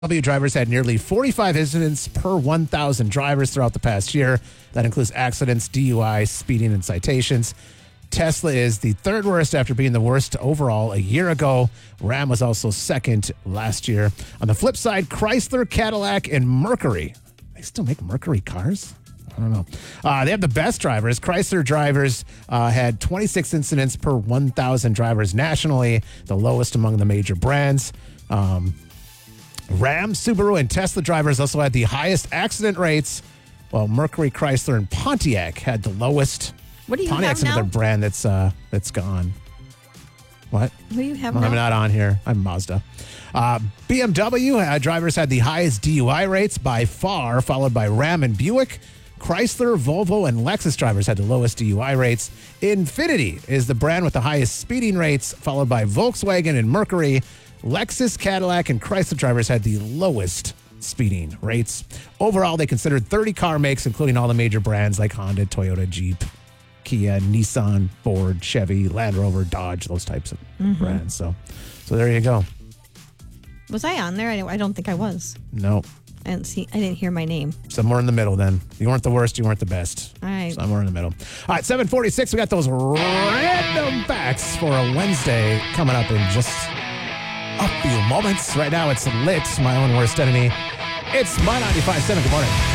drivers had nearly 45 incidents per 1,000 drivers throughout the past year. That includes accidents, DUI, speeding, and citations. Tesla is the third worst after being the worst overall a year ago. Ram was also second last year. On the flip side, Chrysler, Cadillac, and Mercury. They still make Mercury cars? I don't know. They have the best drivers. Chrysler drivers had 26 incidents per 1,000 drivers nationally, the lowest among the major brands. Ram, Subaru, and Tesla drivers also had the highest accident rates, while Mercury, Chrysler, and Pontiac had the lowest. What do you Pontiac's have now? another brand that's gone. What? What do you have I'm now? not on here. I'm Mazda. BMW drivers had the highest DUI rates by far, followed by Ram and Buick. Chrysler, Volvo, and Lexus drivers had the lowest DUI rates. Infiniti is the brand with the highest speeding rates, followed by Volkswagen and Mercury. Lexus, Cadillac, and Chrysler drivers had the lowest speeding rates. Overall, they considered 30 car makes, including all the major brands like Honda, Toyota, Jeep, Kia, Nissan, Ford, Chevy, Land Rover, Dodge, those types of brands. So there you go. Was I on there? I don't think I was. No. I didn't hear my name. Somewhere in the middle then. You weren't the worst, you weren't the best. All right. Somewhere in the middle. All right, 7:46, we got those random facts for a Wednesday coming up in just a few moments. Right now, it's Lit, my own worst enemy. It's my 95.7. Good morning.